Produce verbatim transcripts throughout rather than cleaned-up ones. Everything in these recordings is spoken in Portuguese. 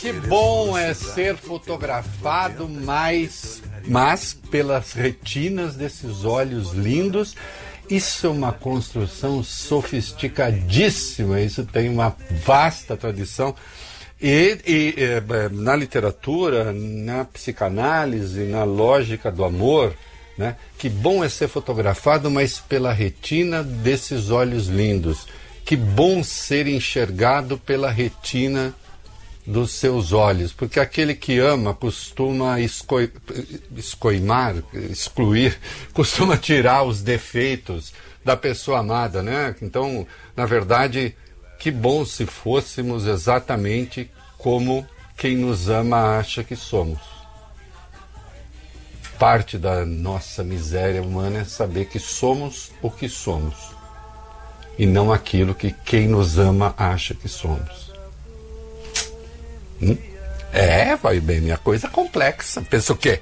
Que bom é ser fotografado, mas, mas pelas retinas desses olhos lindos. Isso é uma construção sofisticadíssima, isso tem uma vasta tradição. E, e, e na literatura, na psicanálise, na lógica do amor, né? Que bom é ser fotografado, mas pela retina desses olhos lindos. Que bom ser enxergado pela retina dos seus olhos, porque aquele que ama costuma esco... escoimar, excluir, costuma tirar os defeitos da pessoa amada, né? Então, na verdade, que bom se fôssemos exatamente como quem nos ama acha que somos. Parte da nossa miséria humana é saber que somos o que somos e não aquilo que quem nos ama acha que somos. Hum? É, vai bem, minha coisa complexa. Pensa o quê?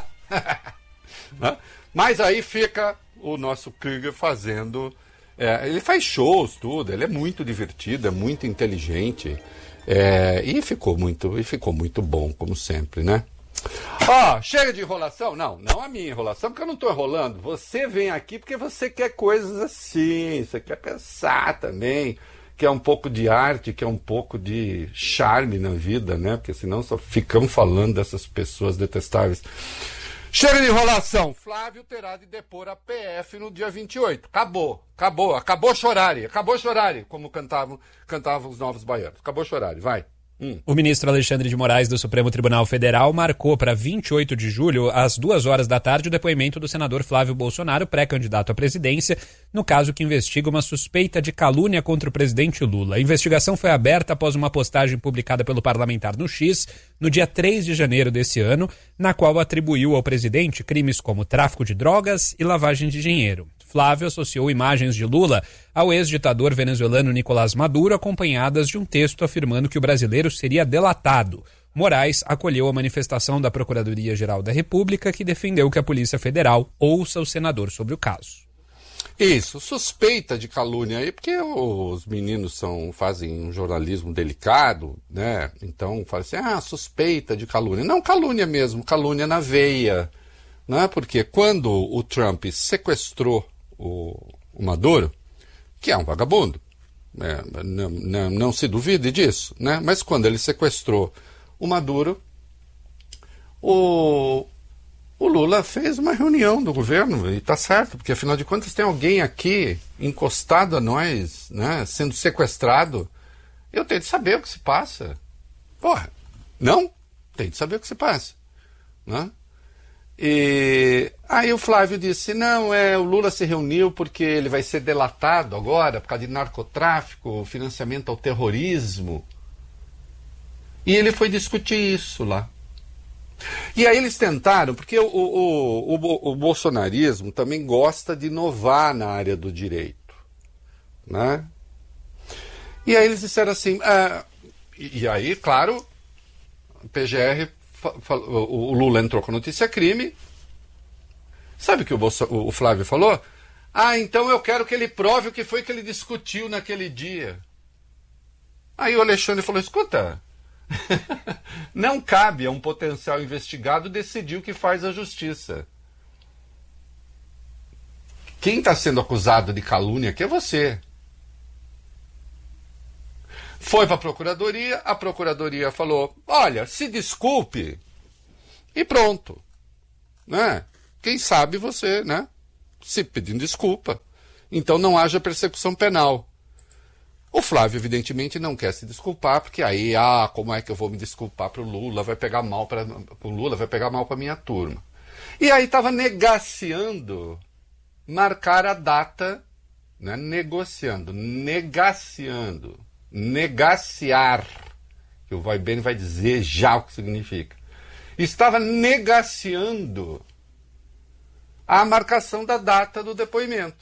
Mas aí fica o nosso Krieger fazendo... É, ele faz shows, tudo, ele é muito divertido, é muito inteligente. É, e, ficou muito, e ficou muito bom, como sempre, né? Ó, oh, chega de enrolação? Não, não a minha enrolação, porque eu não estou enrolando. Você vem aqui porque você quer coisas assim, você quer pensar também, quer um pouco de arte, quer um pouco de charme na vida, né? Porque senão só ficamos falando dessas pessoas detestáveis. Chega de enrolação. Flávio terá de depor a P F no dia vinte e oito. Acabou, acabou, acabou chorare, acabou chorare, como cantavam, cantavam os novos baianos. Acabou chorare, vai. Hum. O ministro Alexandre de Moraes do Supremo Tribunal Federal marcou para vinte e oito de julho, às duas horas da tarde, o depoimento do senador Flávio Bolsonaro, pré-candidato à presidência, no caso que investiga uma suspeita de calúnia contra o presidente Lula. A investigação foi aberta após uma postagem publicada pelo parlamentar no X, no dia três de janeiro desse ano, na qual atribuiu ao presidente crimes como tráfico de drogas e lavagem de dinheiro. Flávio associou imagens de Lula ao ex-ditador venezuelano Nicolás Maduro, acompanhadas de um texto afirmando que o brasileiro seria delatado. Moraes acolheu a manifestação da Procuradoria-Geral da República, que defendeu que a Polícia Federal ouça o senador sobre o caso. Isso, suspeita de calúnia aí, porque os meninos são, fazem um jornalismo delicado, né? Então, fala assim, ah, suspeita de calúnia. Não calúnia mesmo, calúnia na veia, né? Porque quando o Trump sequestrou o, o Maduro, que é um vagabundo, né? não, não, não se duvide disso, né? Mas quando ele sequestrou o Maduro, o... O Lula fez uma reunião do governo, e está certo, porque afinal de contas tem alguém aqui encostado a nós, né, sendo sequestrado. Eu tenho de saber o que se passa. Porra, não? Tem de saber o que se passa. Né? E aí o Flávio disse, não, é, o Lula se reuniu porque ele vai ser delatado agora por causa de narcotráfico, financiamento ao terrorismo. E ele foi discutir isso lá. E aí eles tentaram, porque o, o, o, o bolsonarismo também gosta de inovar na área do direito, né? E aí eles disseram assim, ah, e, e aí, claro, o P G R, o Lula entrou com notícia crime, sabe o que o, Bolso, o Flávio falou? Ah, então eu quero que ele prove o que foi que ele discutiu naquele dia. Aí o Alexandre falou, escuta... Não cabe a um potencial investigado decidir o que faz a justiça. Quem está sendo acusado de calúnia aqui é você. Foi para a procuradoria, a procuradoria falou, olha, se desculpe e pronto, né? Quem sabe você, né? Se pedindo desculpa. Então não haja persecução penal. O Flávio, evidentemente, não quer se desculpar, porque aí, ah, como é que eu vou me desculpar para o Lula? Vai pegar mal para o Lula, vai pegar mal para a minha turma. E aí estava negaciando marcar a data, né, negociando, negaciando, negaciar, que o Vai Bem vai dizer já o que significa. Estava negaciando a marcação da data do depoimento.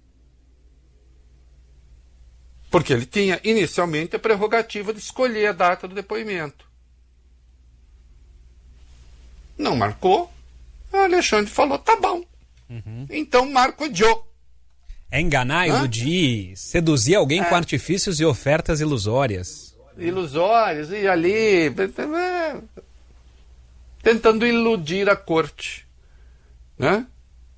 Porque ele tinha, inicialmente, a prerrogativa de escolher a data do depoimento. Não marcou, o Alexandre falou, tá bom. Uhum. Então marco eu. É enganar, iludir, seduzir alguém é. com artifícios e ofertas ilusórias. ilusórios, e ali, tentando iludir a corte, né?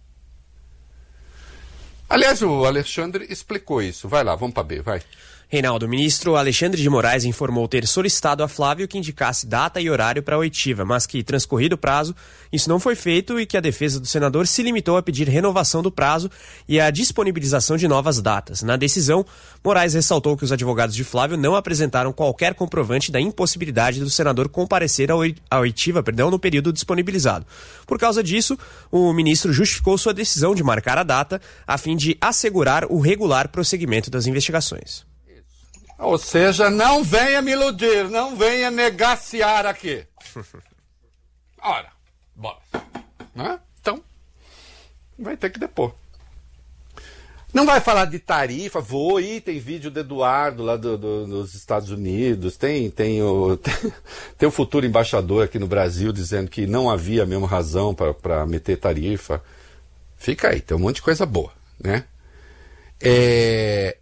Aliás, o Alexandre explicou isso. Vai lá, vamos para B, vai. Reinaldo, o ministro Alexandre de Moraes informou ter solicitado a Flávio que indicasse data e horário para a oitiva, mas que, transcorrido o prazo, isso não foi feito e que a defesa do senador se limitou a pedir renovação do prazo e a disponibilização de novas datas. Na decisão, Moraes ressaltou que os advogados de Flávio não apresentaram qualquer comprovante da impossibilidade do senador comparecer à oitiva, perdão, no período disponibilizado. Por causa disso, o ministro justificou sua decisão de marcar a data a fim de assegurar o regular prosseguimento das investigações. Ou seja, não venha me iludir, não venha negaciar aqui. Ora, bora. Né? Então, vai ter que depor. Não vai falar de tarifa, vou ir, tem vídeo do Eduardo lá do, do, dos Estados Unidos, tem, tem, o, tem, tem o futuro embaixador aqui no Brasil dizendo que não havia mesmo razão para meter tarifa. Fica aí, tem um monte de coisa boa, né? É...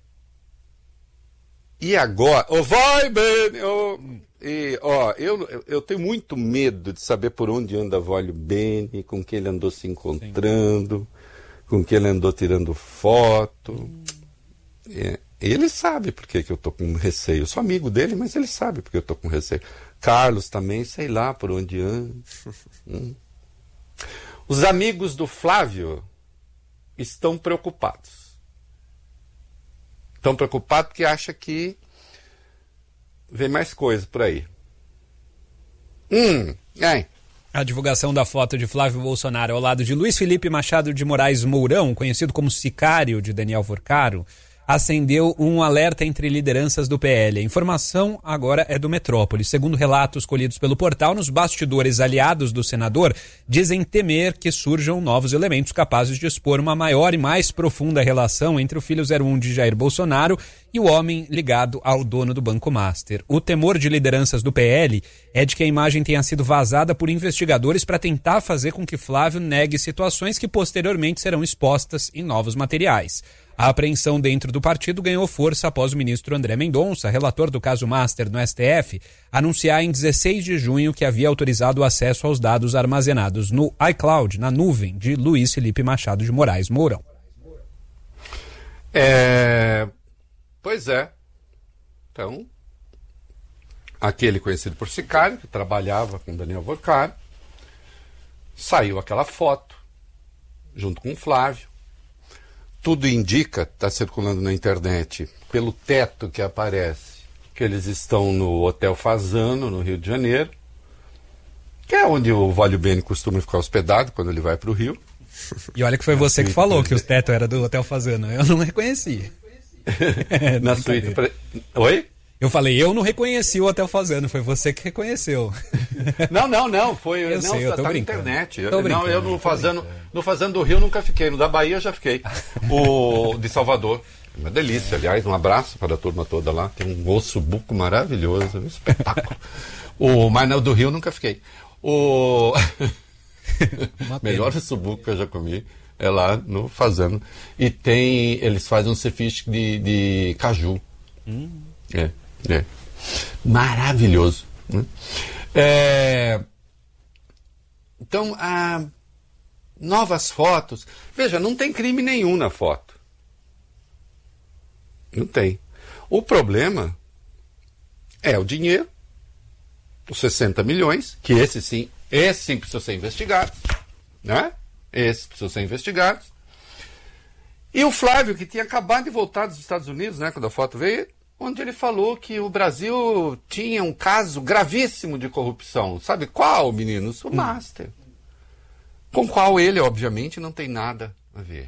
E agora, oh, vai bem, oh, e, ó, eu, eu tenho muito medo de saber por onde anda Vólio Bene, com quem ele andou se encontrando, sim, com quem ele andou tirando foto. Hum. É, ele sabe por que, que eu tô com receio. Eu sou amigo dele, mas ele sabe por que eu tô com receio. Carlos também, sei lá por onde anda. hum. Os amigos do Flávio estão preocupados. Estão preocupados porque acham que vem mais coisa por aí. Hum, é. A divulgação da foto de Flávio Bolsonaro ao lado de Luiz Felipe Machado de Moraes Mourão, conhecido como sicário de Daniel Vorcaro, acendeu um alerta entre lideranças do P L. A informação agora é do Metrópole. Segundo relatos colhidos pelo portal, nos bastidores, aliados do senador dizem temer que surjam novos elementos capazes de expor uma maior e mais profunda relação entre o filho zero um de Jair Bolsonaro e o homem ligado ao dono do Banco Master. O temor de lideranças do P L é de que a imagem tenha sido vazada por investigadores para tentar fazer com que Flávio negue situações que posteriormente serão expostas em novos materiais. A apreensão dentro do partido ganhou força após o ministro André Mendonça, relator do caso Master no S T F, anunciar em dezesseis de junho que havia autorizado o acesso aos dados armazenados no iCloud, na nuvem, de Luiz Felipe Machado de Moraes Mourão. É... Pois é. Então, aquele conhecido por sicário, que trabalhava com Daniel Vorcaro, saiu aquela foto, junto com o Flávio. Tudo indica, está circulando na internet, pelo teto que aparece, que eles estão no Hotel Fasano, no Rio de Janeiro, que é onde o Vólio Bene costuma ficar hospedado quando ele vai para o Rio. E olha que foi você que falou que o teto era do Hotel Fasano, eu não reconheci. Na suíte... Pre... Oi? Eu falei, eu não reconheci o Hotel Fasano, foi você que reconheceu. Não, não, não, foi... Eu não, sei, eu tá, tô tá na brincando. internet. Tô não, eu no Fasano, no Fasano do Rio nunca fiquei, no da Bahia eu já fiquei. O de Salvador, uma delícia, aliás, um abraço para a turma toda lá, tem um osso buco maravilhoso, um espetáculo. O, mas no do Rio nunca fiquei. O melhor osso buco que eu já comi é lá no Fasano. E tem, eles fazem um ceviche de, de caju. Hum. É, é. Maravilhoso. Né? É... Então, ah, novas fotos. Veja, não tem crime nenhum na foto. Não tem. O problema é o dinheiro, os sessenta milhões, que esse sim, esse sim precisa ser investigado, né? Esse precisa ser investigado. E o Flávio, que tinha acabado de voltar dos Estados Unidos, né, quando a foto veio, onde ele falou que o Brasil tinha um caso gravíssimo de corrupção. Sabe qual, meninos? O Master. Com qual ele, obviamente, não tem nada a ver.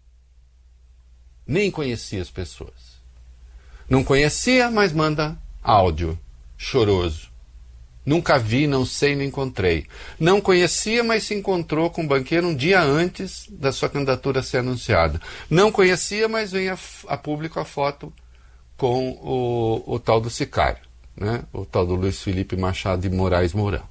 Nem conhecia as pessoas. Não conhecia, mas manda áudio choroso. Nunca vi, não sei, não encontrei. Não conhecia, mas se encontrou com o banqueiro um dia antes da sua candidatura ser anunciada. Não conhecia, mas vem a, a público a foto com o, o tal do sicário, né? O tal do Luiz Felipe Machado de Moraes Mourão.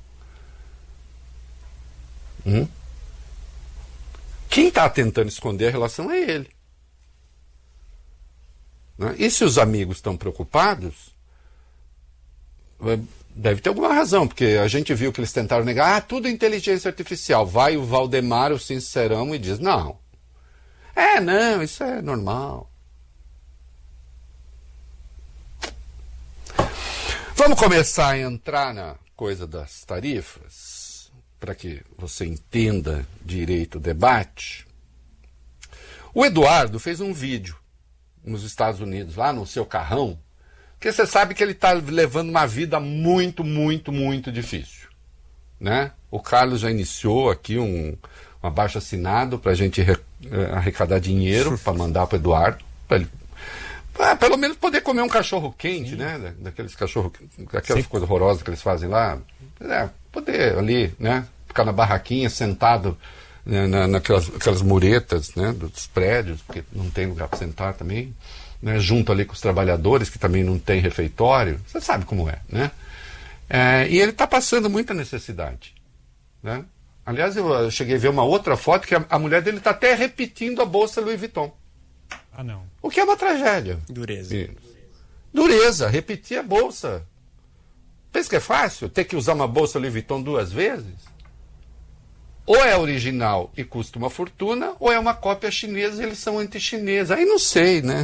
Hum? Quem está tentando esconder a relação é ele. Né? E se os amigos estão preocupados, Deve ter alguma razão, porque a gente viu que eles tentaram negar, ah, tudo inteligência artificial. Vai o Valdemar, o sincerão, e diz, não. É, não, isso é normal. Vamos começar a entrar na coisa das tarifas, para que você entenda direito o debate. O Eduardo fez um vídeo nos Estados Unidos, lá no seu carrão, porque você sabe que ele está levando uma vida muito, muito, muito difícil, né? O Carlos já iniciou aqui um, um abaixo-assinado para a gente re, arrecadar dinheiro para mandar para o Eduardo, para ele ah, pelo menos poder comer um cachorro quente, Sim. né? Daqueles cachorros, aquelas Sim. coisas horrorosas que eles fazem lá. É, poder ali, né? Ficar na barraquinha, sentado né, na, naquelas aquelas muretas, né? Dos prédios, porque não tem lugar para sentar também. Né, junto ali com os trabalhadores, que também não tem refeitório. Você sabe como é, né? É, e ele está passando muita necessidade. Né? Aliás, eu cheguei a ver uma outra foto que a, a mulher dele está até repetindo a bolsa Louis Vuitton. Ah, não. O que é uma tragédia. Dureza. E, dureza, repetir a bolsa. Pensa que é fácil ter que usar uma bolsa Louis Vuitton duas vezes? Ou é original e custa uma fortuna, ou é uma cópia chinesa e eles são anti-chineses. Aí não sei, né?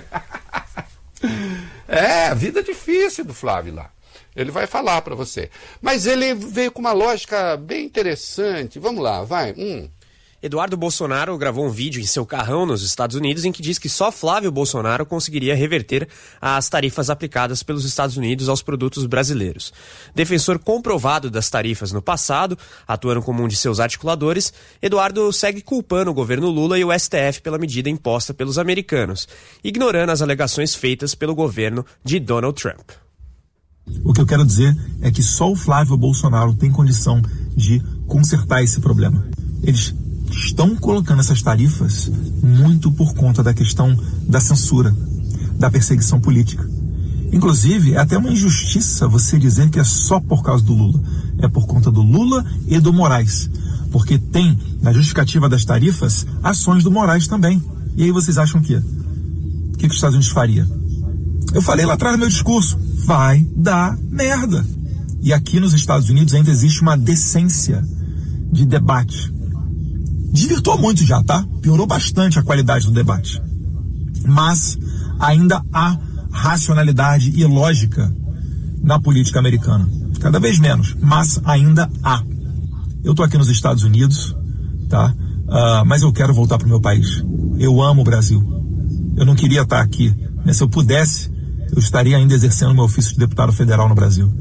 É, a vida é difícil do Flávio lá. Ele vai falar para você. Mas ele veio com uma lógica bem interessante. Vamos lá, vai. Hum. Eduardo Bolsonaro gravou um vídeo em seu carrão nos Estados Unidos em que diz que só Flávio Bolsonaro conseguiria reverter as tarifas aplicadas pelos Estados Unidos aos produtos brasileiros. Defensor comprovado das tarifas no passado, atuando como um de seus articuladores, Eduardo segue culpando o governo Lula e o S T F pela medida imposta pelos americanos, ignorando as alegações feitas pelo governo de Donald Trump. O que eu quero dizer é que só o Flávio Bolsonaro tem condição de consertar esse problema. Eles estão colocando essas tarifas muito por conta da questão da censura, da perseguição política. Inclusive, é até uma injustiça você dizer que é só por causa do Lula. É por conta do Lula e do Moraes. Porque tem, na justificativa das tarifas, ações do Moraes também. E aí vocês acham que o que, que os Estados Unidos faria? Eu falei lá atrás no meu discurso, vai dar merda. E aqui nos Estados Unidos ainda existe uma decência de debate. Desvirtuou muito já, tá? Piorou bastante a qualidade do debate. Mas ainda há racionalidade e lógica na política americana. Cada vez menos, mas ainda há. Eu tô aqui nos Estados Unidos, tá? Uh, mas eu quero voltar pro meu país. Eu amo o Brasil. Eu não queria estar aqui, mas se eu pudesse, eu estaria ainda exercendo meu ofício de deputado federal no Brasil.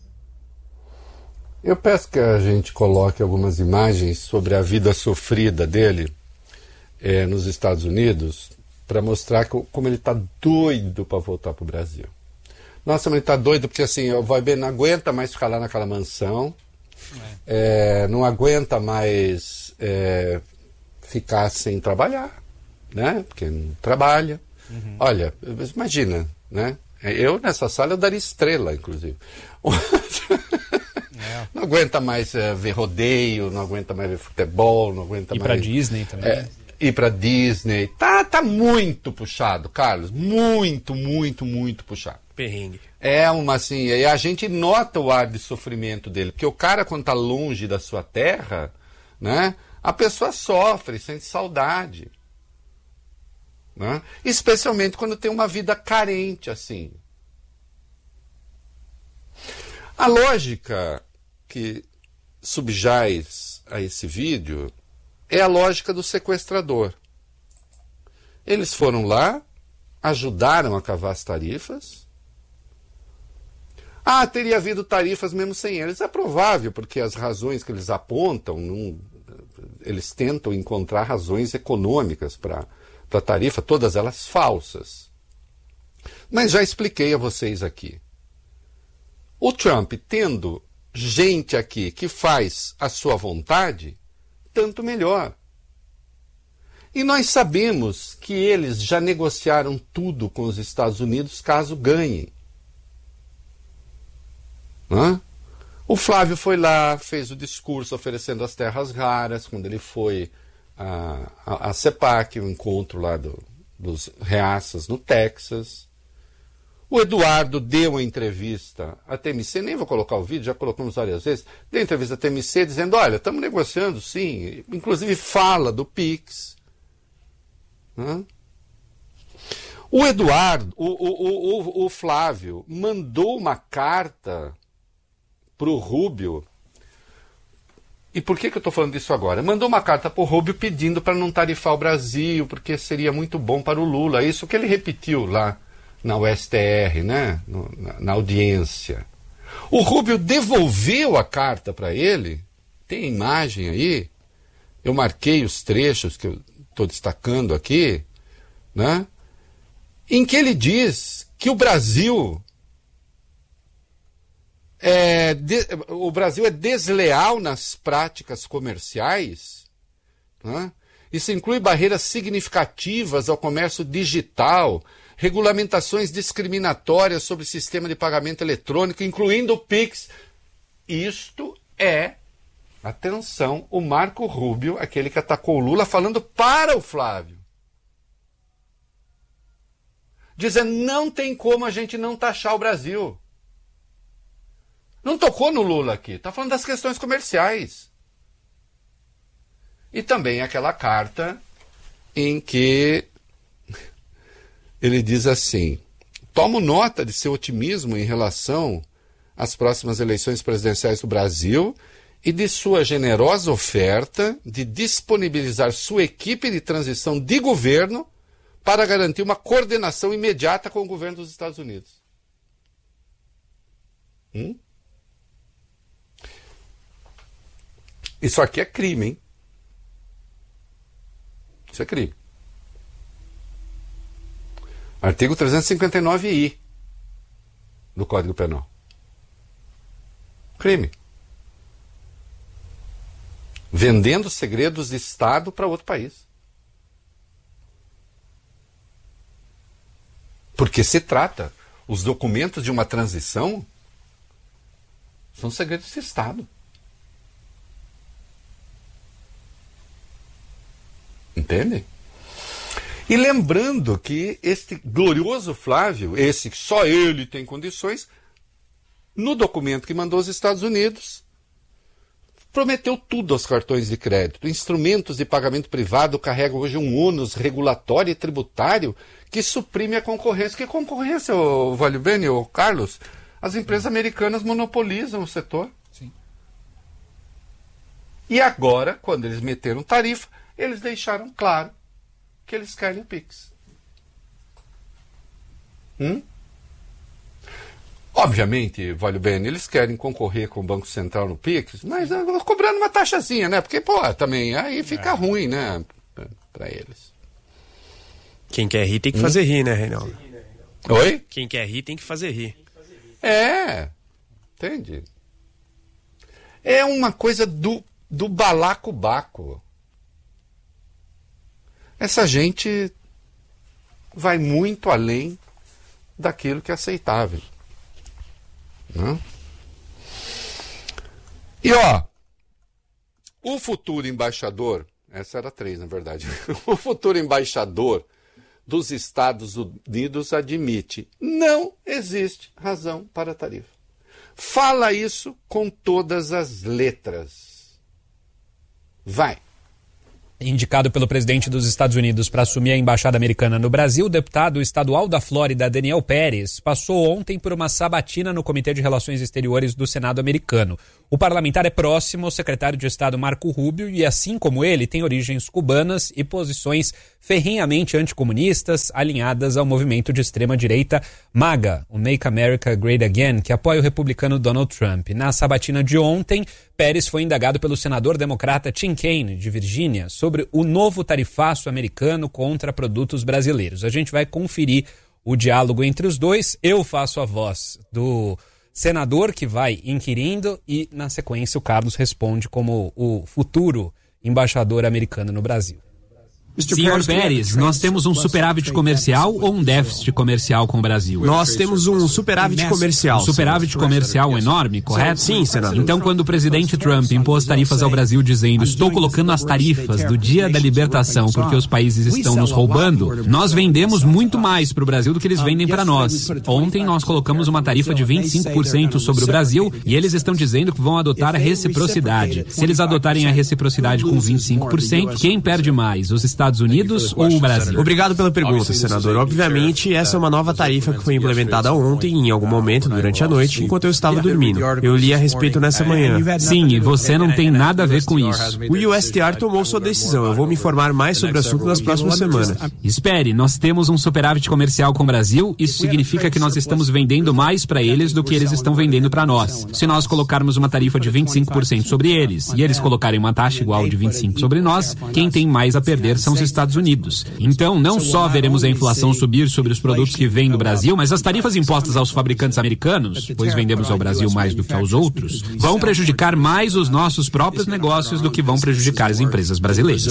Eu peço que a gente coloque algumas imagens sobre a vida sofrida dele é, nos Estados Unidos para mostrar que, como ele está doido para voltar para o Brasil. Nossa, mas ele está doido porque assim, o Vai bem não aguenta mais ficar lá naquela mansão, é. É, não aguenta mais é, ficar sem trabalhar, né? Porque não trabalha. Uhum. Olha, imagina, né? Eu nessa sala eu daria estrela, inclusive. É. Não aguenta mais é, ver rodeio, não aguenta mais ver futebol, não aguenta ir mais... Ir pra Disney também. É, ir pra Disney. Tá, tá muito puxado, Carlos. Muito, muito, muito puxado. Perrengue. É uma assim, e a gente nota o ar de sofrimento dele, porque o cara quando tá longe da sua terra, né, a pessoa sofre, sente saudade. Né? Especialmente quando tem uma vida carente assim. A lógica que subjaz a esse vídeo é a lógica do sequestrador. Eles foram lá, ajudaram a cavar as tarifas. Ah, teria havido tarifas mesmo sem eles. É provável, porque as razões que eles apontam, não, eles tentam encontrar razões econômicas para a tarifa, todas elas falsas. Mas já expliquei a vocês aqui. O Trump, tendo gente aqui que faz a sua vontade, tanto melhor. E nós sabemos que eles já negociaram tudo com os Estados Unidos caso ganhem. Hã? O Flávio foi lá, fez o discurso oferecendo as terras raras, quando ele foi a, a, a CEPAC, o encontro lá do, dos reaças no Texas. O Eduardo deu uma entrevista à T M C, nem vou colocar o vídeo, já colocamos várias vezes, deu uma entrevista à T M C dizendo, olha, estamos negociando sim, inclusive fala do Pix. Hã? O Eduardo, o, o, o, o Flávio, mandou uma carta para o Rubio. E por que, que eu estou falando disso agora? Mandou uma carta para o Rubio pedindo para não tarifar o Brasil, porque seria muito bom para o Lula. Isso que ele repetiu lá na U S T R, né? No, na, na audiência. O Rubio devolveu a carta para ele. Tem imagem aí. Eu marquei os trechos que eu estou destacando aqui, né? Em que ele diz que o Brasil É, de, o Brasil é desleal nas práticas comerciais, né? Isso inclui barreiras significativas ao comércio digital, regulamentações discriminatórias sobre o sistema de pagamento eletrônico, incluindo o Pix. Isto é, atenção, o Marco Rubio, aquele que atacou o Lula, falando para o Flávio. Dizendo, não tem como a gente não taxar o Brasil. Não tocou no Lula aqui, está falando das questões comerciais. E também aquela carta em que ele diz assim, tomo nota de seu otimismo em relação às próximas eleições presidenciais do Brasil e de sua generosa oferta de disponibilizar sua equipe de transição de governo para garantir uma coordenação imediata com o governo dos Estados Unidos. Hum? Isso aqui é crime, hein? Isso é crime. Artigo trezentos e cinquenta e nove I do Código Penal. Crime. Vendendo segredos de Estado para outro país. Porque se trata, os documentos de uma transição são segredos de Estado. Entende? E lembrando que este glorioso Flávio, esse que só ele tem condições, no documento que mandou aos Estados Unidos, prometeu tudo aos cartões de crédito. Instrumentos de pagamento privado carregam hoje um ônus regulatório e tributário que suprime a concorrência. Que concorrência, o Vale Bene, o Carlos? As empresas americanas monopolizam o setor. Sim. E agora, quando eles meteram tarifa, eles deixaram claro que eles querem o Pix. Hum? Obviamente, Vale Bene, eles querem concorrer com o Banco Central no Pix, mas cobrando uma taxazinha, né? Porque, pô, também aí fica é. ruim, né? Para eles. Quem quer rir tem que hum? fazer rir, né, Reinaldo? Oi? Quem quer rir tem que fazer rir. É, entende? É uma coisa do, do balacobaco. Essa gente vai muito além daquilo que é aceitável. Né? E ó, o futuro embaixador, essa era três na verdade, o futuro embaixador dos Estados Unidos admite, não existe razão para a tarifa. Fala isso com todas as letras. Vai. Indicado pelo presidente dos Estados Unidos para assumir a embaixada americana no Brasil, o deputado estadual da Flórida, Daniel Pérez, passou ontem por uma sabatina no Comitê de Relações Exteriores do Senado americano. O parlamentar é próximo ao secretário de Estado Marco Rubio e, assim como ele, tem origens cubanas e posições ferrenhamente anticomunistas alinhadas ao movimento de extrema-direita MAGA, o Make America Great Again, que apoia o republicano Donald Trump. Na sabatina de ontem, Pérez foi indagado pelo senador democrata Tim Kaine, de Virgínia, sobre o novo tarifaço americano contra produtos brasileiros. A gente vai conferir o diálogo entre os dois. Eu faço a voz do senador que vai inquirindo e, na sequência, o Carlos responde como o futuro embaixador americano no Brasil. Senhor Pérez, nós temos um superávit comercial ou um déficit comercial com o Brasil? Nós temos um superávit comercial. Um superávit comercial enorme, correto? Sim, senador. Então, quando o presidente Trump impôs tarifas ao Brasil dizendo estou colocando as tarifas do dia da libertação porque os países estão nos roubando, nós vendemos muito mais para o Brasil do que eles vendem para nós. Ontem nós colocamos uma tarifa de vinte e cinco por cento sobre o Brasil e eles estão dizendo que vão adotar a reciprocidade. Se eles adotarem a reciprocidade com vinte e cinco por cento, quem perde mais, os Estados Unidos ou o Brasil? Obrigado pela pergunta, senador. Obviamente, essa é uma nova tarifa que foi implementada ontem, em algum momento durante a noite, enquanto eu estava dormindo. Eu li a respeito nessa manhã. Sim, e você não tem nada a ver com isso. O U S T R tomou sua decisão. Eu vou me informar mais sobre o assunto nas próximas semanas. Espere, nós temos um superávit comercial com o Brasil, isso significa que nós estamos vendendo mais para eles do que eles estão vendendo para nós. Se nós colocarmos uma tarifa de vinte e cinco por cento sobre eles e eles colocarem uma taxa igual de vinte e cinco por cento sobre nós, quem tem mais a perder são os Estados Unidos. Então, não só veremos a inflação subir sobre os produtos que vêm do Brasil, mas as tarifas impostas aos fabricantes americanos, pois vendemos ao Brasil mais do que aos outros, vão prejudicar mais os nossos próprios negócios do que vão prejudicar as empresas brasileiras.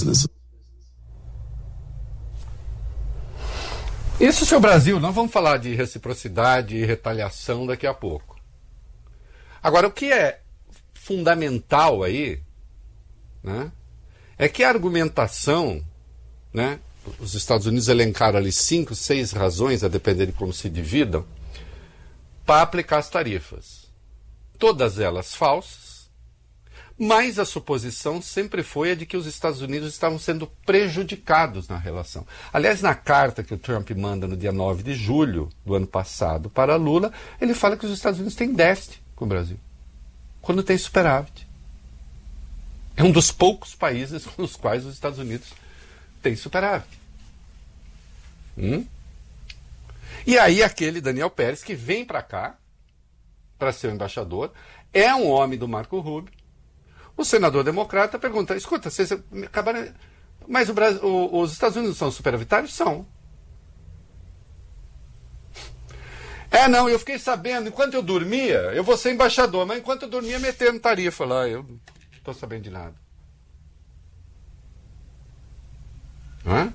Isso, seu Brasil, nós vamos falar de reciprocidade e retaliação daqui a pouco. Agora, o que é fundamental aí, né, é que a argumentação, né, os Estados Unidos elencaram ali cinco, seis razões, a depender de como se dividam, para aplicar as tarifas. Todas elas falsas, mas a suposição sempre foi a de que os Estados Unidos estavam sendo prejudicados na relação. Aliás, na carta que o Trump manda no dia nove de julho do ano passado para Lula, ele fala que os Estados Unidos têm déficit com o Brasil, quando tem superávit. É um dos poucos países com os quais os Estados Unidos têm superávit. Hum? E aí aquele Daniel Pérez, que vem para cá para ser o embaixador, é um homem do Marco Rubio. O senador democrata pergunta, escuta, vocês acabaram... Mas o Brasil, o, os Estados Unidos são superavitários? São. É, não, eu fiquei sabendo, enquanto eu dormia, eu vou ser embaixador, mas enquanto eu dormia, meteram tarifa lá, eu não estou sabendo de nada. Não é?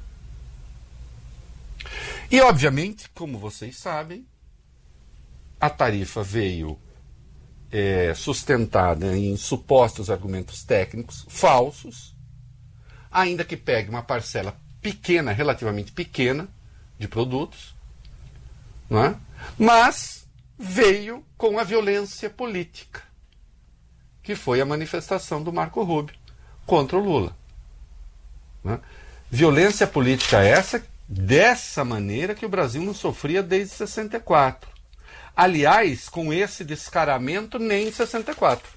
E, obviamente, como vocês sabem, a tarifa veio é, sustentada em supostos argumentos técnicos falsos, ainda que pegue uma parcela pequena, relativamente pequena, de produtos, não é? Mas veio com a violência política, que foi a manifestação do Marco Rubio contra o Lula. Não é? Violência política essa, dessa maneira que o Brasil não sofria desde sessenta e quatro. Aliás, com esse descaramento, nem em sessenta e quatro.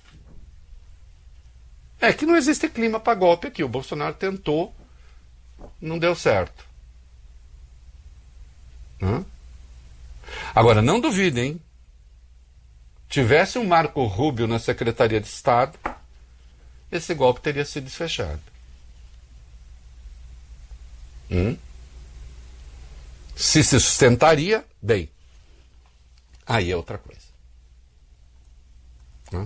É que não existe clima para golpe aqui. O Bolsonaro tentou, não deu certo. Hã? Agora, não duvidem, hein? Tivesse um Marco Rubio na Secretaria de Estado, esse golpe teria sido desfechado. Hum? Se se sustentaria, bem, aí é outra coisa. Hum?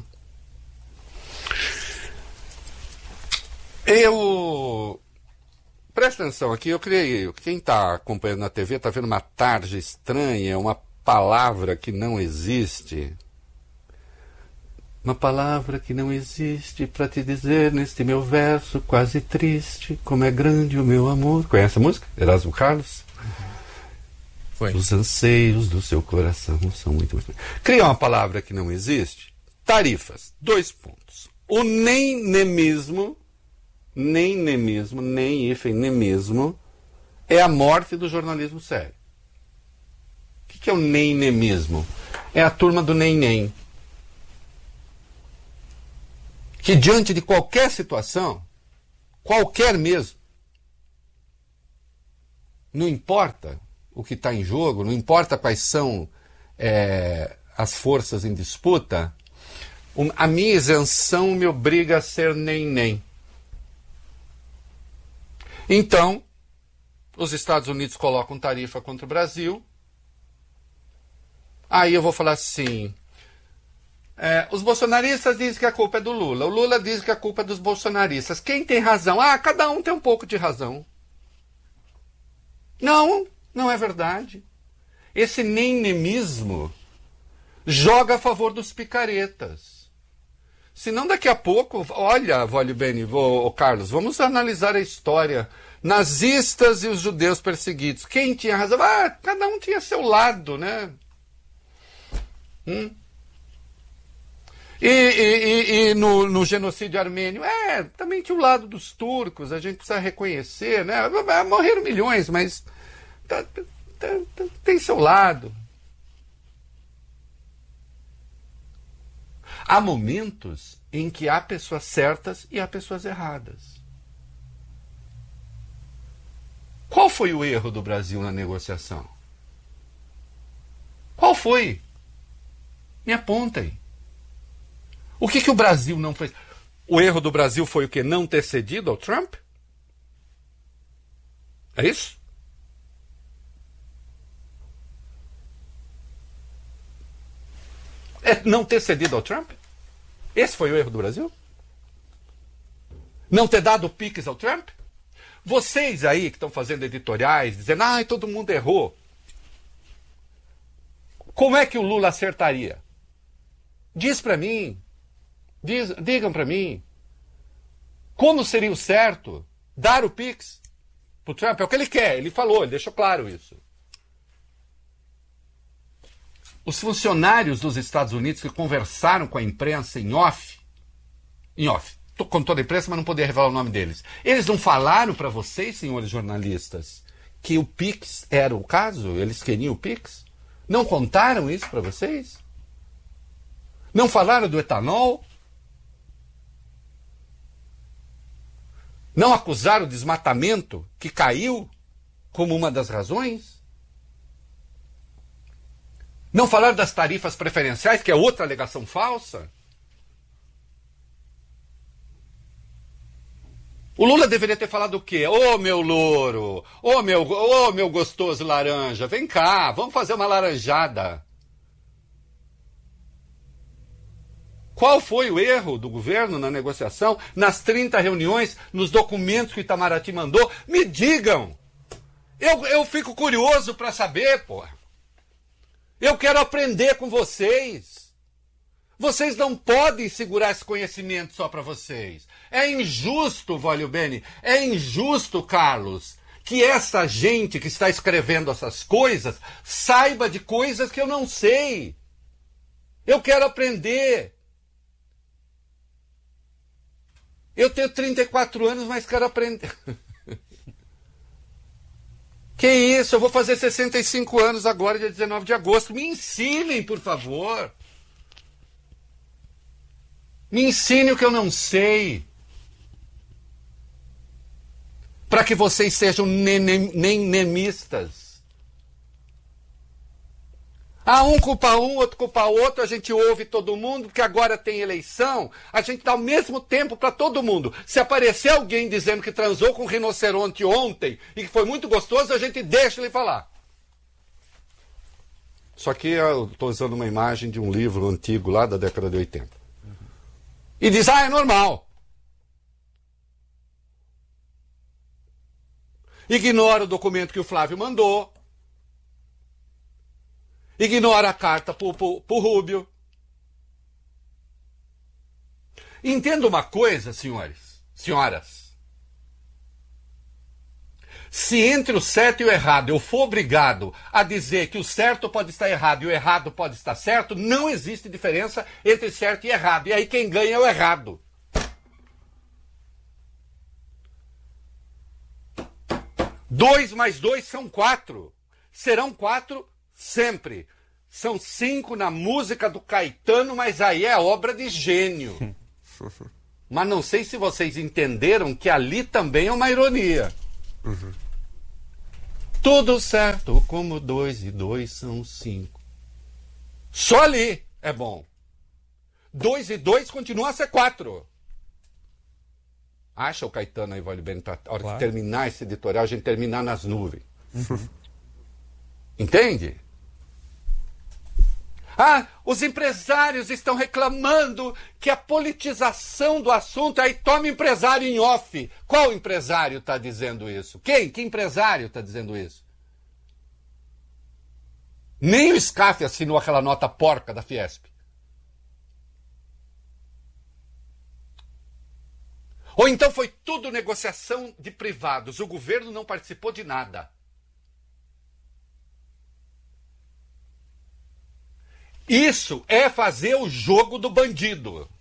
Eu... Presta atenção aqui, eu criei... Quem está acompanhando na T V está vendo uma tarja estranha, uma palavra que não existe. Uma palavra que não existe para te dizer neste meu verso quase triste, como é grande o meu amor. Conhece a música? Erasmo Carlos? Foi. Os anseios do seu coração são muito... muito... Cria uma palavra que não existe. Tarifas. Dois pontos. O nem nemismo, nem nemismo, nem hífen nemismo, é a morte do jornalismo sério. O que, que é o nem nemismo? É a turma do nem nem. Que diante de qualquer situação, qualquer mesmo, não importa o que está em jogo, não importa quais são é, as forças em disputa, um, a minha isenção me obriga a ser nem-nem. Então, os Estados Unidos colocam tarifa contra o Brasil, aí eu vou falar assim... É, os bolsonaristas dizem que a culpa é do Lula. O Lula diz que a culpa é dos bolsonaristas. Quem tem razão? Ah, cada um tem um pouco de razão. Não, não é verdade. Esse nem-nemismo joga a favor dos picaretas. Senão daqui a pouco, olha, Vólio Bene, ô, ô Carlos, vamos analisar a história. Nazistas e os judeus perseguidos. Quem tinha razão? Ah, cada um tinha seu lado, né? Hum? E, e, e no, no genocídio armênio, é, também tinha o lado dos turcos, a gente precisa reconhecer, né? Morreram milhões, mas tá, tá, tá, tem seu lado. Há momentos em que há pessoas certas e há pessoas erradas. Qual foi o erro do Brasil na negociação? Qual foi? Me apontem. O que, que o Brasil não fez? O erro do Brasil foi o quê? Não ter cedido ao Trump? É isso? É não ter cedido ao Trump? Esse foi o erro do Brasil? Não ter dado piques ao Trump? Vocês aí que estão fazendo editoriais, dizendo, ah, todo mundo errou. Como é que o Lula acertaria? Diz para mim. Diz, digam para mim. Como seria o certo dar o pix pro Trump? É o que ele quer, ele falou, ele deixou claro isso. Os funcionários dos Estados Unidos que conversaram com a imprensa em off, em off, com toda a imprensa, mas não podia revelar o nome deles. Eles não falaram para vocês, senhores jornalistas, que o Pix era o caso? Eles queriam o Pix? Não contaram isso para vocês? Não falaram do etanol? Não acusaram o desmatamento que caiu como uma das razões? Não falaram das tarifas preferenciais, que é outra alegação falsa? O Lula deveria ter falado o quê? Ô, meu louro, ô, meu, ô, meu gostoso laranja, vem cá, vamos fazer uma laranjada. Qual foi o erro do governo na negociação, nas trinta reuniões, nos documentos que o Itamaraty mandou? Me digam! Eu, eu fico curioso para saber, pô. Eu quero aprender com vocês. Vocês não podem segurar esse conhecimento só para vocês. É injusto, Vólio Bene, é injusto, Carlos, que essa gente que está escrevendo essas coisas saiba de coisas que eu não sei. Eu quero aprender. Eu tenho trinta e quatro anos, mas quero aprender. Que isso, eu vou fazer sessenta e cinco anos agora, dia dezenove de agosto. Me ensinem, por favor. Me ensine o que eu não sei. Para que vocês sejam nenemistas. Ah, um culpa um, outro culpa outro, a gente ouve todo mundo, porque agora tem eleição, a gente dá o mesmo tempo para todo mundo. Se aparecer alguém dizendo que transou com um rinoceronte ontem e que foi muito gostoso, a gente deixa ele falar. Só que eu estou usando uma imagem de um livro antigo lá da década de oitenta. E diz, ah, é normal. Ignora o documento que o Flávio mandou. Ignora a carta para o Rubio. Entenda uma coisa, senhores, senhoras. Se entre o certo e o errado eu for obrigado a dizer que o certo pode estar errado e o errado pode estar certo, não existe diferença entre certo e errado. E aí quem ganha é o errado. Dois mais dois são quatro. Serão quatro sempre. São cinco na música do Caetano, mas aí é obra de gênio. Mas não sei se vocês entenderam que ali também é uma ironia. Uhum. Tudo certo, como dois e dois são cinco. Só ali é bom. Dois e dois continua a ser quatro. Acha o Caetano aí, Vólio Bene, para a hora claro. de terminar esse editorial, a gente terminar nas nuvens. Uhum. Entende? Ah, os empresários estão reclamando que a politização do assunto, aí toma empresário em off. Qual empresário está dizendo isso? Quem? Que empresário está dizendo isso? Nem o SCAF assinou aquela nota porca da Fiesp. Ou então foi tudo negociação de privados. O governo não participou de nada. Isso é fazer o jogo do bandido. O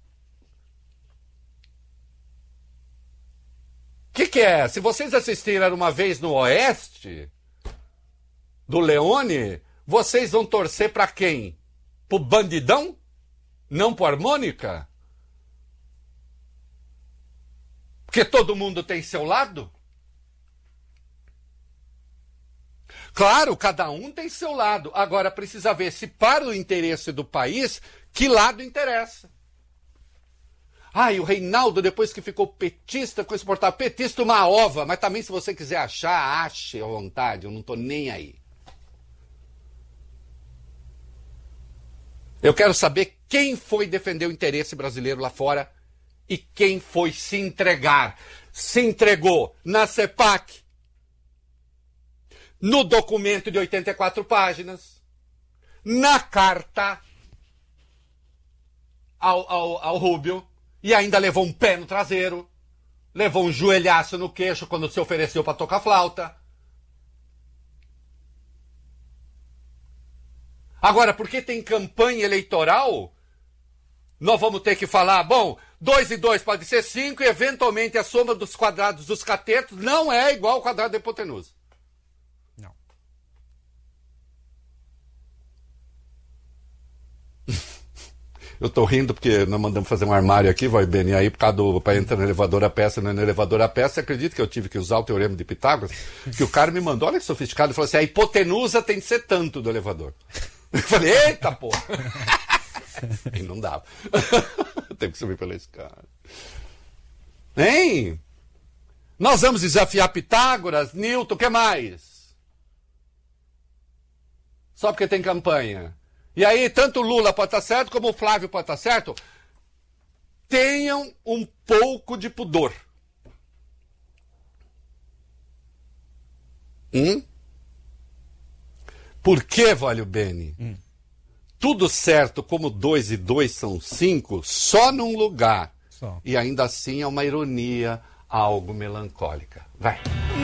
que, que é? Se vocês assistiram uma vez no Oeste, do Leone, vocês vão torcer para quem? Pro bandidão? Não pro harmônica? Porque todo mundo tem seu lado? Claro, cada um tem seu lado. Agora precisa ver se para o interesse do país, que lado interessa. Ah, e o Reinaldo, depois que ficou petista, com esse portal petista, uma ova. Mas também, se você quiser achar, ache à vontade. Eu não estou nem aí. Eu quero saber quem foi defender o interesse brasileiro lá fora e quem foi se entregar. Se entregou na CEPAC, no documento de oitenta e quatro páginas, na carta ao, ao, ao Rubio, e ainda levou um pé no traseiro, levou um joelhaço no queixo quando se ofereceu para tocar flauta. Agora, porque tem campanha eleitoral, nós vamos ter que falar, bom, dois e dois pode ser cinco e eventualmente a soma dos quadrados dos catetos não é igual ao quadrado da hipotenusa. Não. Eu tô rindo porque nós mandamos fazer um armário aqui, vai bem, e aí por causa do, para entrar no elevador a peça, no elevador a peça, acredito que eu tive que usar o teorema de Pitágoras, que o cara me mandou, olha que sofisticado, falou assim, a hipotenusa tem que ser tanto do elevador. Eu falei, eita porra! E não dava. Teve que subir pela escada. Hein? Nós vamos desafiar Pitágoras, Newton, o que mais? Só porque tem campanha. E aí, tanto o Lula pode estar certo, como o Flávio pode estar certo. Tenham um pouco de pudor. Hum? Por que, Valho Bene? Hum. Tudo certo, como dois e dois são cinco, só num lugar. Só. E ainda assim é uma ironia, algo melancólica. Vai.